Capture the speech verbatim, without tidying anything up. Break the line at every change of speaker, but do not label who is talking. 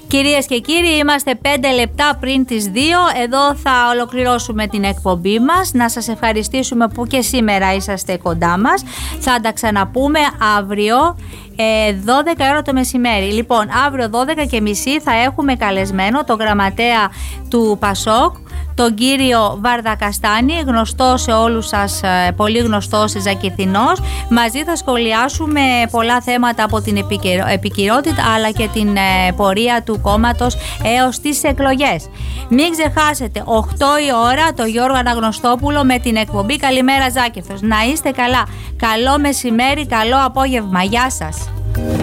Κυρίες και κύριοι, είμαστε πέντε λεπτά πριν τις δύο. Εδώ θα ολοκληρώσουμε την εκπομπή μας. Να σας ευχαριστήσουμε που και σήμερα είσαστε κοντά μας. Θα τα ξαναπούμε αύριο δώδεκα ώρα το μεσημέρι. Λοιπόν, αύριο δώδεκα και μισή θα έχουμε καλεσμένο το γραμματέα του Πασόκ, τον κύριο Βαρδακαστάνη, γνωστό σε όλους σας, πολύ γνωστός Ζακηθινός. Μαζί θα σχολιάσουμε πολλά θέματα από την επικαιρότητα αλλά και την πορεία του κόμματος έως τις εκλογές. Μην ξεχάσετε, οκτώ η ώρα, το Γιώργο Αναγνωστόπουλο με την εκπομπή Καλημέρα Ζάκηθος. Να είστε καλά. Καλό μεσημέρι, καλό απόγευμα. Γεια σας.